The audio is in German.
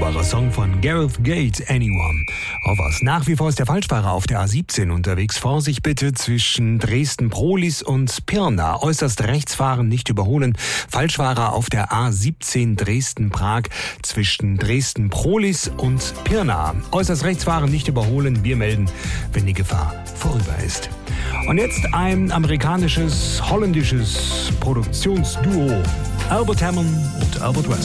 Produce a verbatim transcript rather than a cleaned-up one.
wunderbarer Song von Gareth Gates, Anyone. Auf was? Nach wie vor ist der Falschfahrer auf der A siebzehn unterwegs. Vorsicht bitte zwischen Dresden-Prohlis und Pirna. Äußerst rechts fahren, nicht überholen. Falschfahrer auf der A siebzehn Dresden-Prag zwischen Dresden-Prohlis und Pirna. Äußerst rechts fahren, nicht überholen. Wir melden, wenn die Gefahr vorüber ist. Und jetzt ein amerikanisches, holländisches Produktionsduo. Albert Hammond und Albert West.